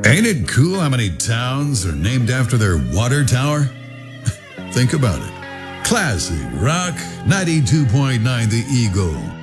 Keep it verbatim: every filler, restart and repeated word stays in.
Ain't it cool how many towns are named after their water tower? Think about it. Classic Rock ninety-two point nine The Eagle.